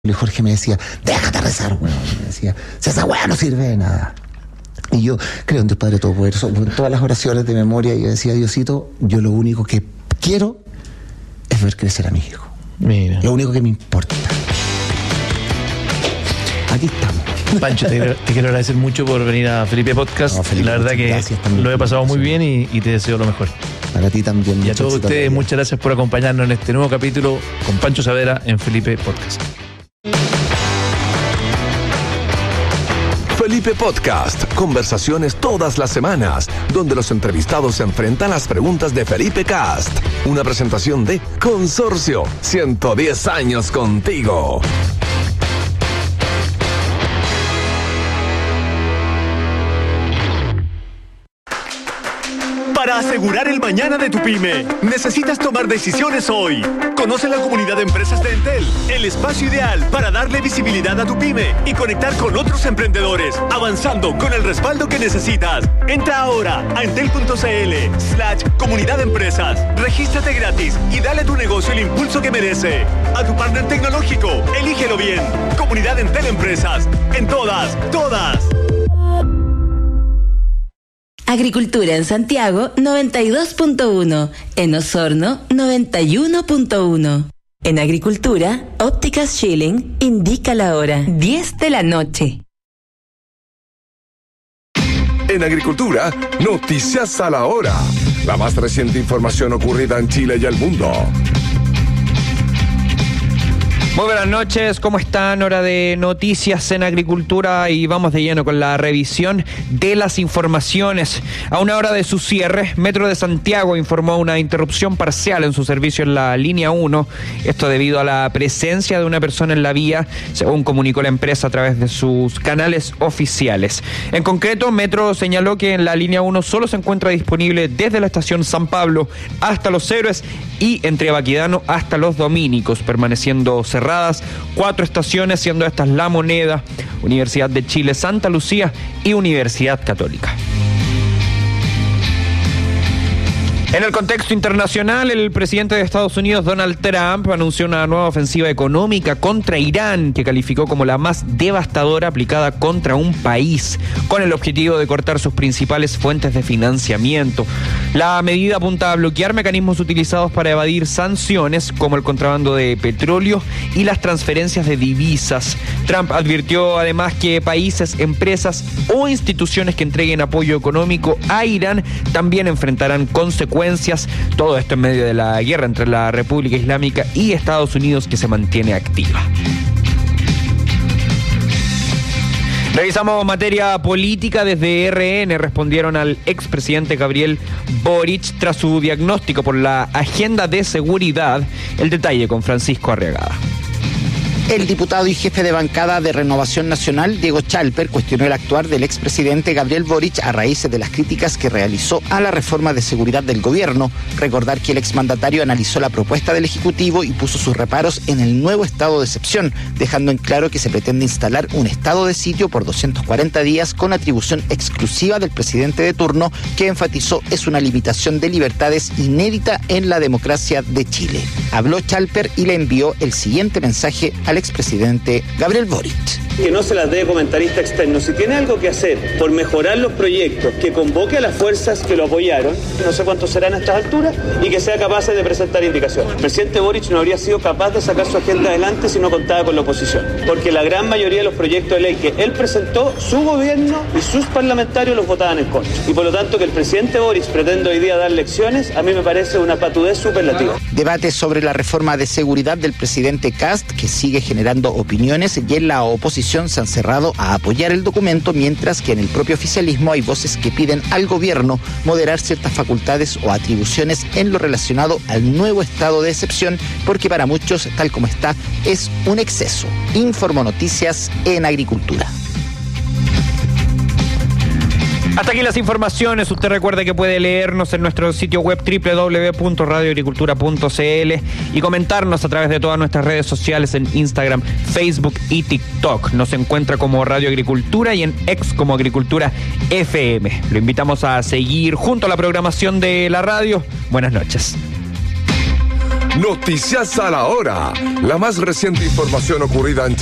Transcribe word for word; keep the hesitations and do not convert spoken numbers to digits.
Y Jorge me decía, déjate rezar, weón. Me decía, si esa weá no sirve de nada. Y yo creo en Dios Padre Todopoderoso, en todas las oraciones de memoria, y yo decía, Diosito, yo lo único que quiero es ver crecer a mi hijo. Mira. Lo único que me importa. Aquí estamos. Pancho, te, te quiero agradecer mucho por venir a Felipe Podcast. No, Felipe, la verdad que lo he pasado muy bien y, y te deseo lo mejor. Para ti también. Y a todos ustedes, muchas gracias por acompañarnos en este nuevo capítulo con Pancho Saavedra en Felipe Podcast. Felipe Podcast, conversaciones todas las semanas, donde los entrevistados se enfrentan a las preguntas de Felipe Cast. Una presentación de Consorcio, ciento diez años contigo. Para asegurar el mañana de tu pyme, necesitas tomar decisiones hoy. Conoce la comunidad de empresas de Entel, el espacio ideal para darle visibilidad a tu pyme y conectar con otros emprendedores, avanzando con el respaldo que necesitas. Entra ahora a entel.cl slash comunidad de empresas. Regístrate gratis y dale a tu negocio el impulso que merece. A tu partner tecnológico, elígelo bien. Comunidad Entel Empresas. En todas, todas. Agricultura en Santiago noventa y dos punto uno, en Osorno noventa y uno punto uno. En Agricultura, Ópticas Schilling indica la hora, diez de la noche. En Agricultura, noticias a la hora. La más reciente información ocurrida en Chile y el mundo. Muy buenas noches, ¿cómo están? Hora de noticias en Agricultura y vamos de lleno con la revisión de las informaciones. A una hora de su cierre, Metro de Santiago informó una interrupción parcial en su servicio en la línea uno, esto debido a la presencia de una persona en la vía, según comunicó la empresa a través de sus canales oficiales. En concreto, Metro señaló que en la línea uno solo se encuentra disponible desde la estación San Pablo hasta Los Héroes y entre Baquedano hasta Los Dominicos, permaneciendo cerrado cerradas cuatro estaciones, siendo estas La Moneda, Universidad de Chile Santa Lucía y Universidad Católica. En el contexto internacional, el presidente de Estados Unidos, Donald Trump, anunció una nueva ofensiva económica contra Irán, que calificó como la más devastadora aplicada contra un país, con el objetivo de cortar sus principales fuentes de financiamiento. La medida apunta a bloquear mecanismos utilizados para evadir sanciones, como el contrabando de petróleo y las transferencias de divisas. Trump advirtió además que países, empresas o instituciones que entreguen apoyo económico a Irán también enfrentarán consecuencias. Todo esto en medio de la guerra entre la República Islámica y Estados Unidos, que se mantiene activa. Revisamos materia política. Desde R N respondieron al expresidente Gabriel Boric tras su diagnóstico por la agenda de seguridad. El detalle con Francisco Arriagada. El diputado y jefe de bancada de Renovación Nacional, Diego Chalper, cuestionó el actuar del expresidente Gabriel Boric a raíz de las críticas que realizó a la reforma de seguridad del gobierno. Recordar que el exmandatario analizó la propuesta del Ejecutivo y puso sus reparos en el nuevo estado de excepción, dejando en claro que se pretende instalar un estado de sitio por doscientos cuarenta días con atribución exclusiva del presidente de turno, que enfatizó es una limitación de libertades inédita en la democracia de Chile. Habló Chalper y le envió el siguiente mensaje al expresidente Gabriel Boric. Que no se las dé comentarista externo. Si tiene algo que hacer por mejorar los proyectos, que convoque a las fuerzas que lo apoyaron, no sé cuántos serán a estas alturas, y que sea capaz de presentar indicaciones. El presidente Boric no habría sido capaz de sacar su agenda adelante si no contaba con la oposición, porque la gran mayoría de los proyectos de ley que él presentó, su gobierno y sus parlamentarios los votaban en contra. Y por lo tanto que el presidente Boric pretenda hoy día dar lecciones, a mí me parece una patudez superlativa. Debate sobre la reforma de seguridad del presidente Kast, que sigue generando opiniones, y en la oposición se han cerrado a apoyar el documento, mientras que en el propio oficialismo hay voces que piden al gobierno moderar ciertas facultades o atribuciones en lo relacionado al nuevo estado de excepción, porque para muchos, tal como está, es un exceso. Informo Noticias en Agricultura. Hasta aquí las informaciones. Usted recuerde que puede leernos en nuestro sitio web doble u doble u doble u punto radio agricultura punto c l y comentarnos a través de todas nuestras redes sociales en Instagram, Facebook y TikTok. Nos encuentra como Radio Agricultura y en X como Agricultura F M. Lo invitamos a seguir junto a la programación de la radio. Buenas noches. Noticias a la Hora. La más reciente información ocurrida en